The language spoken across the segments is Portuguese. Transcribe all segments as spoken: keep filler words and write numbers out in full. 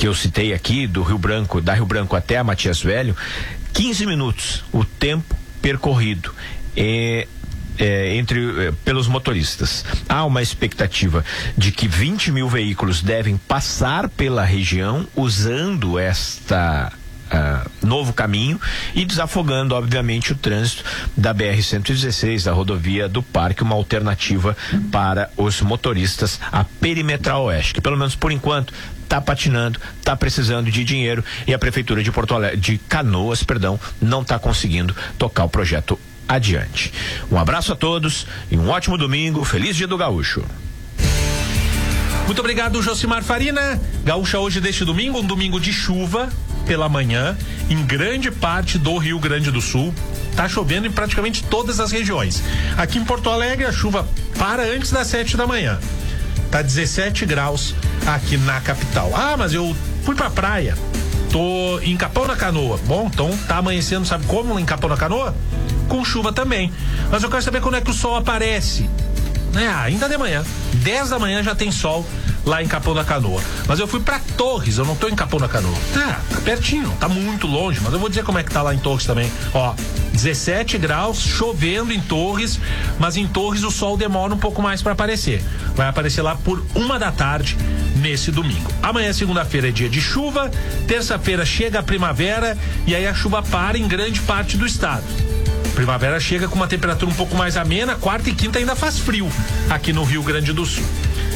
que eu citei aqui, do Rio Branco, da Rio Branco até a Matias Velho, quinze minutos o tempo percorrido. É, É, entre é, pelos motoristas. Há uma expectativa de que vinte mil veículos devem passar pela região usando esta uh, novo caminho e desafogando, obviamente, o trânsito da B R cento e dezesseis, da rodovia do Parque, uma alternativa para os motoristas, a Perimetral Oeste, que pelo menos por enquanto está patinando, está precisando de dinheiro, e a Prefeitura de Porto Alegre, de Canoas, perdão, não está conseguindo tocar o projeto adiante. Um abraço a todos e um ótimo domingo. Feliz Dia do Gaúcho. Muito obrigado, Josimar Farina. Gaúcha hoje deste domingo, um domingo de chuva pela manhã em grande parte do Rio Grande do Sul. Tá chovendo em praticamente todas as regiões. Aqui em Porto Alegre a chuva para antes das sete da manhã. Tá dezessete graus aqui na capital. Ah, mas eu fui pra praia. Tô em Capão na Canoa. Bom, então tá amanhecendo, sabe como em Capão na Canoa? Com chuva também. Mas eu quero saber quando é que o sol aparece. É, ainda de manhã. dez da manhã já tem sol lá em Capão da Canoa. Mas eu fui pra Torres, eu não tô em Capão da Canoa. Ah, tá pertinho, tá muito longe, mas eu vou dizer como é que tá lá em Torres também. Ó, dezessete graus, chovendo em Torres, mas em Torres o sol demora um pouco mais pra aparecer. Vai aparecer lá por uma da tarde nesse domingo. Amanhã, segunda-feira, é dia de chuva, terça-feira chega a primavera e aí a chuva para em grande parte do estado. Primavera chega com uma temperatura um pouco mais amena, quarta e quinta ainda faz frio aqui no Rio Grande do Sul.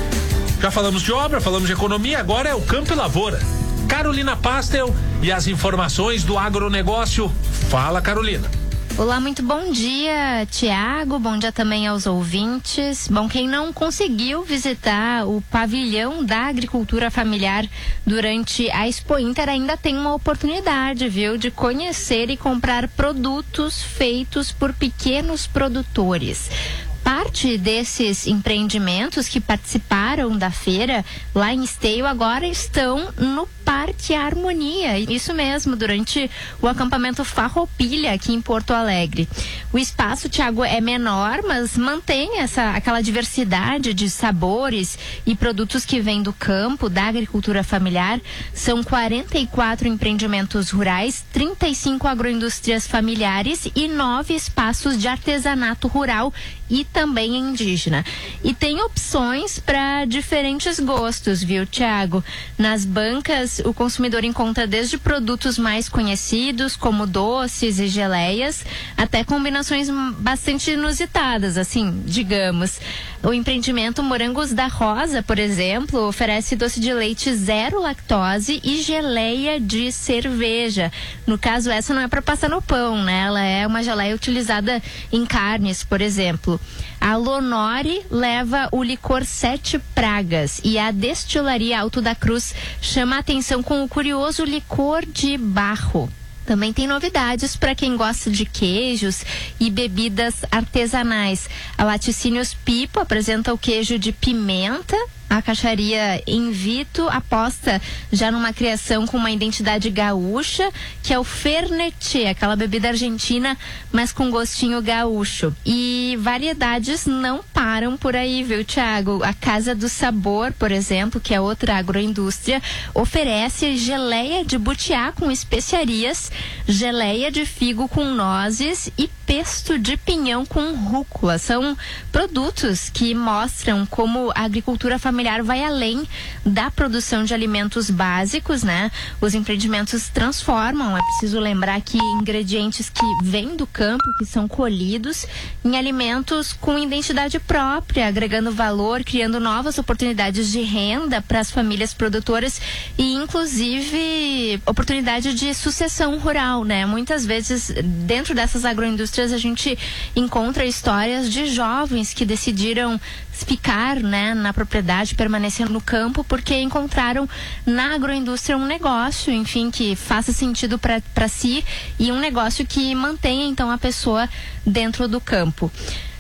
Já falamos de obra, falamos de economia, agora é o Campo e Lavoura. Carolina Pastel e as informações do agronegócio. Fala, Carolina. Olá, muito bom dia, Tiago, bom dia também aos ouvintes. Bom, quem não conseguiu visitar o pavilhão da agricultura familiar durante a Expo Inter ainda tem uma oportunidade, viu, de conhecer e comprar produtos feitos por pequenos produtores. Parte desses empreendimentos que participaram da feira lá em Esteio agora estão no Parque Harmonia. Isso mesmo, durante o acampamento Farroupilha aqui em Porto Alegre. O espaço, Thiago, é menor, mas mantém essa, aquela diversidade de sabores e produtos que vêm do campo, da agricultura familiar. São quarenta e quatro empreendimentos rurais, trinta e cinco agroindústrias familiares e nove espaços de artesanato rural e também indígena. E tem opções para diferentes gostos, viu, Thiago? Nas bancas, o consumidor encontra desde produtos mais conhecidos, como doces e geleias, até combinações bastante inusitadas, assim, digamos. O empreendimento Morangos da Rosa, por exemplo, oferece doce de leite zero lactose e geleia de cerveja. No caso, essa não é para passar no pão, né? Ela é uma geleia utilizada em carnes, por exemplo. A Lonore leva o licor Sete Pragas e a Destilaria Alto da Cruz chama a atenção com o curioso licor de barro. Também tem novidades para quem gosta de queijos e bebidas artesanais. A Laticínios Pipo apresenta o queijo de pimenta. A caixaria Invito aposta já numa criação com uma identidade gaúcha, que é o Fernet, aquela bebida argentina, mas com gostinho gaúcho. E variedades não param por aí, viu, Thiago? A Casa do Sabor, por exemplo, que é outra agroindústria, oferece geleia de butiá com especiarias, geleia de figo com nozes e pesto de pinhão com rúcula. São produtos que mostram como a agricultura familiar vai além da produção de alimentos básicos, né? Os empreendimentos transformam, é preciso lembrar que ingredientes que vêm do campo, que são colhidos, em alimentos com identidade própria, agregando valor, criando novas oportunidades de renda para as famílias produtoras e, inclusive, oportunidade de sucessão rural, né? Muitas vezes, dentro dessas agroindústrias, a gente encontra histórias de jovens que decidiram ficar, né, na propriedade, permanecer no campo, porque encontraram na agroindústria um negócio, enfim, que faça sentido para si e um negócio que mantenha, então, a pessoa dentro do campo.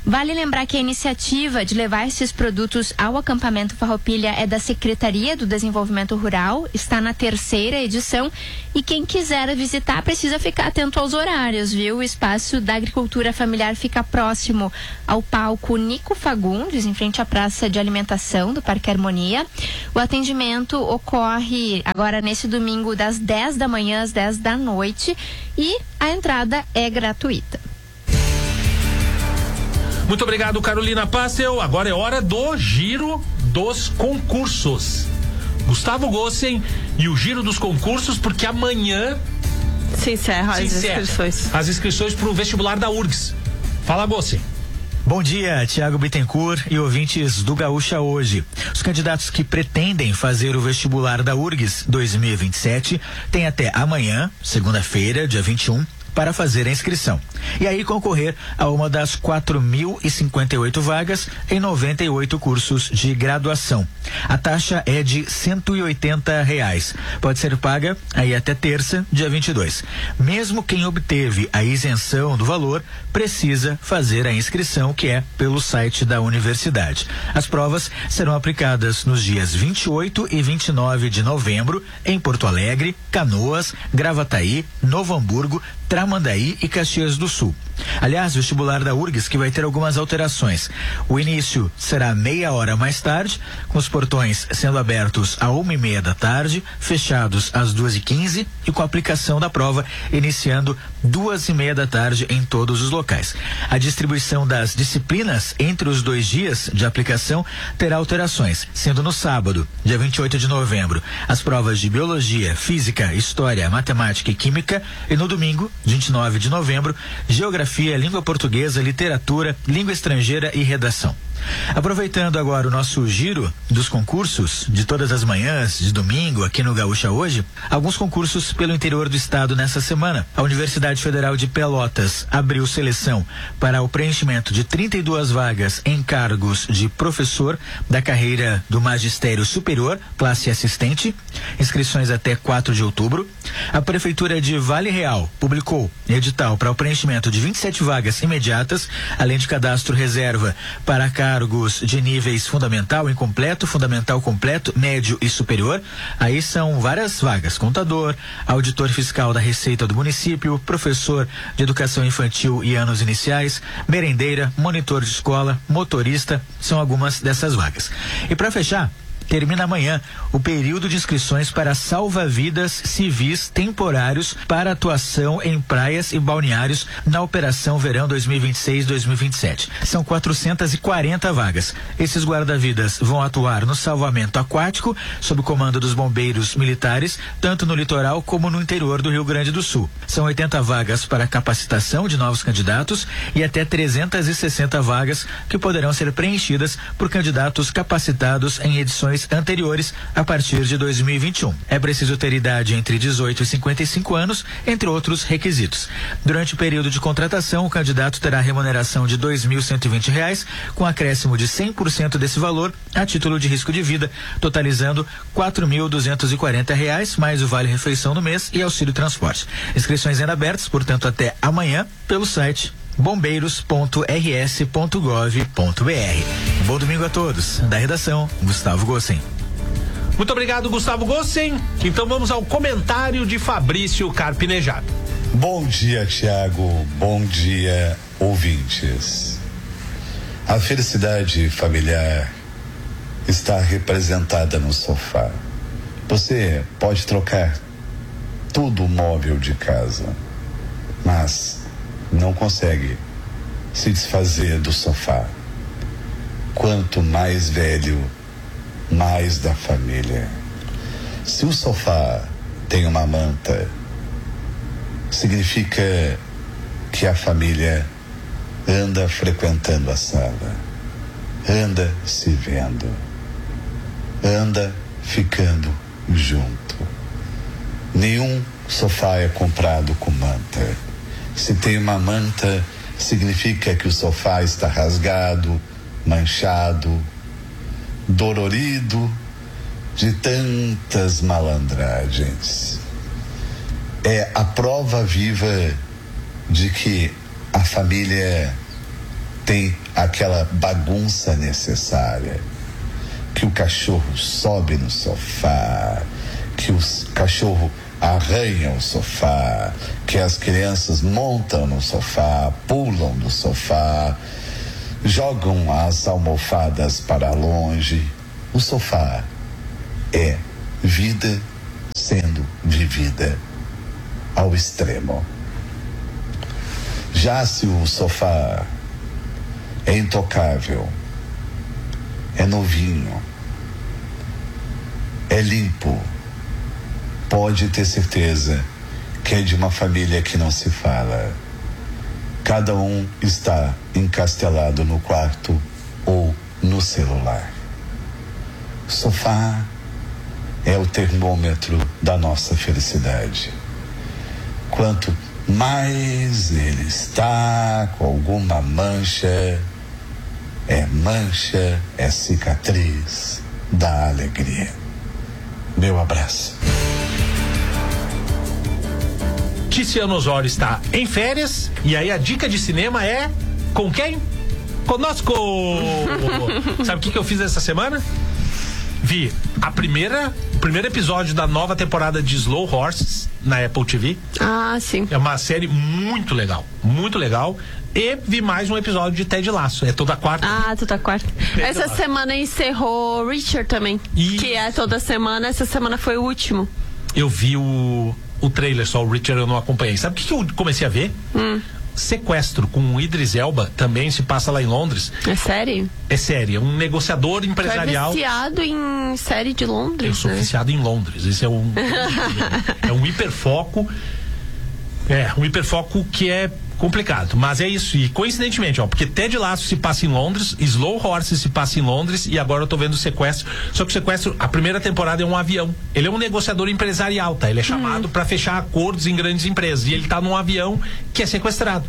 Vale lembrar que a iniciativa de levar esses produtos ao acampamento Farroupilha é da Secretaria do Desenvolvimento Rural, está na terceira edição e quem quiser visitar precisa ficar atento aos horários, viu? O espaço da agricultura familiar fica próximo ao palco Nico Fagundes, em frente à praça de alimentação do Parque Harmonia. O atendimento ocorre agora nesse domingo das dez da manhã às dez da noite e a entrada é gratuita. Muito obrigado, Carolina Passel. Agora é hora do giro dos concursos. Gustavo Gossen e o giro dos concursos, porque amanhã se encerra as inscrições. As inscrições para o vestibular da U R G S. Fala, Gossen. Bom dia, Tiago Bittencourt e ouvintes do Gaúcha Hoje. Os candidatos que pretendem fazer o vestibular da U R G S dois mil e vinte e sete têm até amanhã, segunda-feira, dia vinte e um, para fazer a inscrição. E aí concorrer a uma das quatro mil e cinquenta e oito vagas em noventa e oito cursos de graduação. A taxa é de cento e oitenta reais. Pode ser paga aí até terça, dia vinte e dois. Mesmo quem obteve a isenção do valor precisa fazer a inscrição, que é pelo site da universidade. As provas serão aplicadas nos dias vinte e oito e vinte e nove de novembro em Porto Alegre, Canoas, Gravataí, Novo Hamburgo, Tramandaí e Caxias do Sul. Aliás, o vestibular da U R G S que vai ter algumas alterações. O início será meia hora mais tarde, com os portões sendo abertos a uma e meia da tarde, fechados às duas e quinze e com a aplicação da prova iniciando duas e meia da tarde em todos os locais. A distribuição das disciplinas entre os dois dias de aplicação terá alterações, sendo no sábado, dia vinte e oito de novembro, as provas de biologia, física, história, matemática e química, e no domingo, vinte e nove de novembro, geografia, língua portuguesa, literatura, língua estrangeira e redação. Aproveitando agora o nosso giro dos concursos de todas as manhãs de domingo aqui no Gaúcha Hoje, alguns concursos pelo interior do estado nessa semana. A Universidade Federal de Pelotas abriu seleção para o preenchimento de trinta e duas vagas em cargos de professor da carreira do Magistério Superior, classe assistente, inscrições até quatro de outubro. A Prefeitura de Vale Real publicou edital para o preenchimento de vinte e sete vagas imediatas, além de cadastro reserva para cargos de níveis fundamental, incompleto, fundamental completo, médio e superior. Aí são várias vagas: contador, auditor fiscal da Receita do município, professor de educação infantil e anos iniciais, merendeira, monitor de escola, motorista, são algumas dessas vagas. E para fechar, termina amanhã o período de inscrições para salva-vidas civis temporários para atuação em praias e balneários na Operação Verão dois mil e vinte e seis dois mil e vinte e sete. São quatrocentas e quarenta vagas. Esses guarda-vidas vão atuar no salvamento aquático, sob o comando dos bombeiros militares, tanto no litoral como no interior do Rio Grande do Sul. São oitenta vagas para capacitação de novos candidatos e até trezentas e sessenta vagas que poderão ser preenchidas por candidatos capacitados em edições anteriores a partir de dois mil e vinte e um. É preciso ter idade entre dezoito e cinquenta e cinco anos, entre outros requisitos. Durante o período de contratação, o candidato terá remuneração de dois mil cento e vinte reais, com acréscimo de cem por cento desse valor a título de risco de vida, totalizando quatro mil duzentos e quarenta reais, mais o vale refeição no mês e auxílio transporte. Inscrições ainda abertas, portanto, até amanhã pelo site bombeiros ponto r s ponto gov ponto b r. Bom domingo a todos. Da redação, Gustavo Gossen. Muito obrigado, Gustavo Gossen. Então vamos ao comentário de Fabrício Carpinejar. Bom dia, Tiago. Bom dia, ouvintes. A felicidade familiar está representada no sofá. Você pode trocar todo o móvel de casa, mas não consegue se desfazer do sofá. Quanto mais velho, mais da família. Se o sofá tem uma manta, significa que a família anda frequentando a sala, anda se vendo, anda ficando junto. Nenhum sofá é comprado com manta. Se tem uma manta, significa que o sofá está rasgado, manchado, dolorido de tantas malandragens. É a prova viva de que a família tem aquela bagunça necessária, que o cachorro sobe no sofá, que o cachorro arranha o sofá, que as crianças montam no sofá, pulam do sofá, jogam as almofadas para longe. O sofá é vida sendo vivida ao extremo. Já se o sofá é intocável, é novinho, é limpo, pode ter certeza que é de uma família que não se fala. Cada um está encastelado no quarto ou no celular. Sofá é o termômetro da nossa felicidade. Quanto mais ele está com alguma mancha, é mancha, é cicatriz da alegria. Meu abraço. Tiziano Osório está em férias e aí a dica de cinema é com quem? Conosco! Sabe o que, que eu fiz essa semana? Vi a primeira, o primeiro episódio da nova temporada de Slow Horses na Apple T V. Ah, sim. É uma série muito legal, muito legal. E vi mais um episódio de Ted Lasso. É toda quarta. Ah, toda quarta. Ted Essa Lasso. semana encerrou Richard também. Isso. Que é toda semana. Essa semana foi o último. Eu vi o, o trailer só, o Richard eu não acompanhei. Sabe o que, que eu comecei a ver? Hum. Sequestro com o Idris Elba, também se passa lá em Londres. É sério? É sério, é um negociador Tu é empresarial. viciado em série de Londres, Eu sou né? viciado em Londres. Esse é um é um hiperfoco. É, um hiperfoco que é complicado, mas é isso. E coincidentemente, ó, porque Ted Lasso se passa em Londres, Slow Horses se passa em Londres e agora eu tô vendo o Sequestro. Só que o Sequestro, a primeira temporada é um avião. Ele é um negociador empresarial, tá? Ele é chamado Uhum. pra fechar acordos em grandes empresas e ele tá num avião que é sequestrado.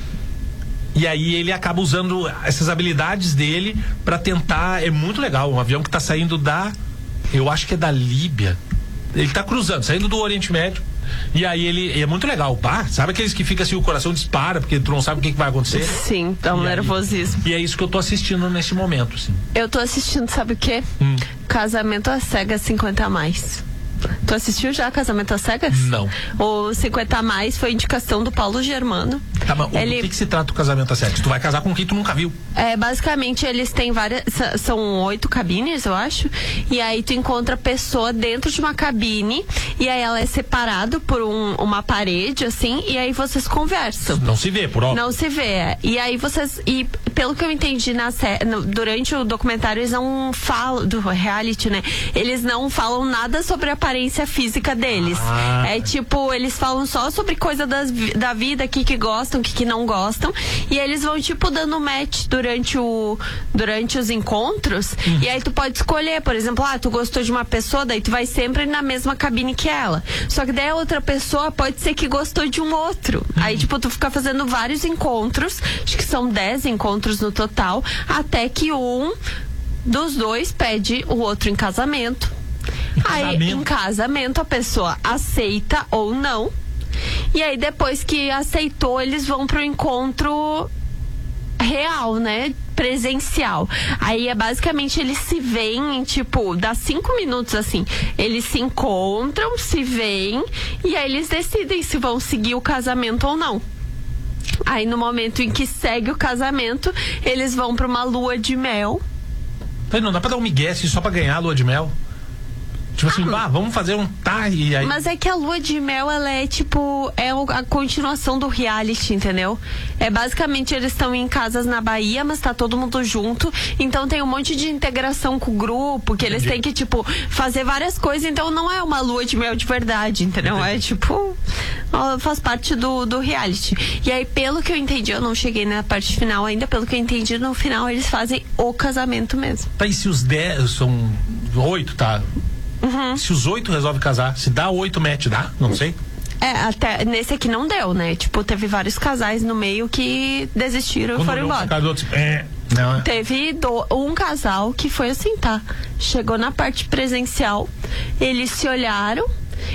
E aí ele acaba usando essas habilidades dele pra tentar, é muito legal, um avião que tá saindo da, eu acho que é da Líbia. Ele tá cruzando, saindo do Oriente Médio. E aí ele, é muito legal, pá, sabe aqueles que fica assim, o coração dispara, porque tu não sabe o que, que vai acontecer? Sim, dá um E aí- nervosismo. E é isso que eu tô assistindo nesse momento, assim. Eu tô assistindo, sabe o quê? Hum. Casamento às Cegas cinquenta a mais. Tu assistiu já Casamento às Cegas? Não. O cinquenta a mais foi indicação do Paulo Germano. Tá, mas Ele- o que, que se trata o casamento a sete? Tu vai casar com quem tu nunca viu. É, basicamente eles têm várias, sa- são oito cabines, eu acho, e aí tu encontra a pessoa dentro de uma cabine, e aí ela é separado por um- uma parede, assim, e aí vocês conversam. Não se vê, por óbvio. Não se vê. é. E aí vocês. E pelo que eu entendi na sé- no- durante o documentário, eles não falam. Do reality, né? Eles não falam nada sobre a aparência física deles. Ah. É tipo, eles falam só sobre coisa das vi- da vida, o que, que gostam, o que, que não gostam. E eles vão, tipo, dando match durante, o, durante os encontros. Uhum. E aí tu pode escolher, por exemplo, ah, tu gostou de uma pessoa, daí tu vai sempre na mesma cabine que ela. Só que daí a outra pessoa pode ser que gostou de um outro. Uhum. Aí, tipo, tu fica fazendo vários encontros, acho que são dez encontros no total, até que um dos dois pede o outro em casamento. Aí, casamento? em casamento, a pessoa aceita ou não. E aí, depois que aceitou, eles vão pro encontro real, né? Presencial. Aí é basicamente eles se veem, tipo, dá cinco minutos assim. Eles se encontram, se veem, e aí eles decidem se vão seguir o casamento ou não. Aí no momento em que segue o casamento, eles vão pra uma lua de mel. Então, não dá pra dar um migué assim, só pra ganhar a lua de mel. Tipo assim, ah, vamos fazer um tá e aí. Mas é que a lua de mel, ela é tipo, é o- a continuação do reality, entendeu? É basicamente eles estão em casas na Bahia, mas tá todo mundo junto. Então tem um monte de integração com o grupo, que eles Entendi. têm que, tipo, fazer várias coisas. Então não é uma lua de mel de verdade, entendeu? Entendi. É tipo, ó, faz parte do, do reality. E aí, pelo que eu entendi, eu não cheguei na parte final ainda, pelo que eu entendi, no final eles fazem o casamento mesmo. Tá, e se os dez são oito, tá? Uhum. Se os oito resolvem casar, se dá oito match, dá? Não sei. É, até nesse aqui não deu, né? Tipo, teve vários casais no meio que desistiram e Quando foram olhou um embora. pra cara do outro, é, não, é. Teve do- um casal que foi assim, tá? Chegou na parte presencial, eles se olharam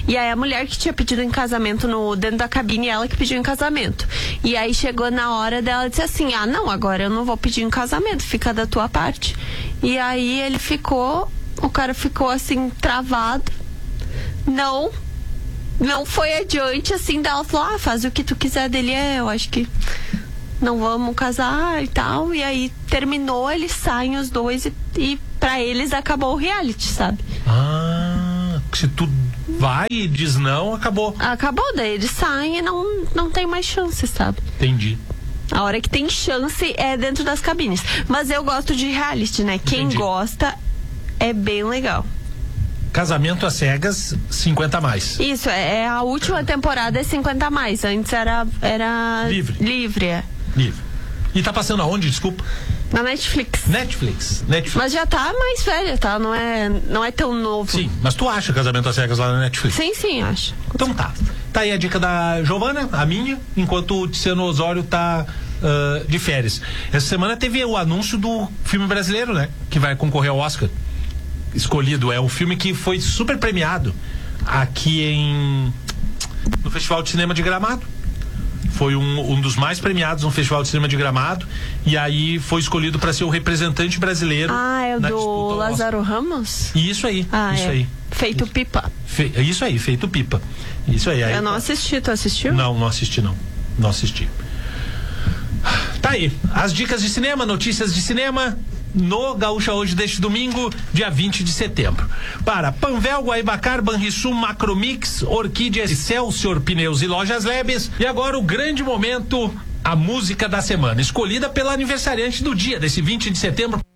E aí a mulher que tinha pedido em casamento no, dentro da cabine, ela que pediu em casamento. E aí chegou na hora dela, disse assim, ah, não, agora eu não vou pedir em casamento, fica da tua parte. E aí ele ficou, o cara ficou assim, travado. Não, não foi adiante, assim, dela falou, ah, faz o que tu quiser dele, é, eu acho que não vamos casar e tal. E aí terminou, eles saem os dois e, e pra eles acabou o reality, sabe? Ah, se tu vai e diz não, acabou. Acabou, daí eles saem e não, não tem mais chance, sabe? Entendi. A hora que tem chance é dentro das cabines. Mas eu gosto de reality, né? Quem Entendi. gosta é bem legal. Casamento às cegas, cinquenta a mais. Isso, é, é a última temporada é cinquenta a mais. Antes era, era Livre. livre é. Livre. E tá passando aonde, desculpa? Na Netflix. Netflix. Netflix. Mas já tá mais velha, tá? Não é, não é tão novo. Sim, mas tu acha Casamento às cegas lá na Netflix? Sim, sim, acho. Então tá. Tá aí a dica da Giovana, a minha, enquanto o Tiziano Osório tá uh, de férias. Essa semana teve o anúncio do filme brasileiro, né? Que vai concorrer ao Oscar. Escolhido. É um filme que foi super premiado aqui em no Festival de Cinema de Gramado. Foi um, um dos mais premiados no Festival de Cinema de Gramado. E aí foi escolhido para ser o representante brasileiro. Ah, é o na do disputa ao Oscar. Lázaro Ramos? Isso aí. Ah, isso é. aí. Feito pipa. Fe, isso aí, feito pipa. Isso aí. aí Eu não assisti, tu assistiu? Não, não assisti não. Não assisti. Tá aí. As dicas de cinema, notícias de cinema no Gaúcha Hoje deste domingo, dia vinte de setembro. Para Panvel, Guaibacar, Banrisul, Macromix, Orquídea, Excelsior Pneus e Lojas Lebes. E agora o grande momento, a música da semana, escolhida pela aniversariante do dia, desse vinte de setembro.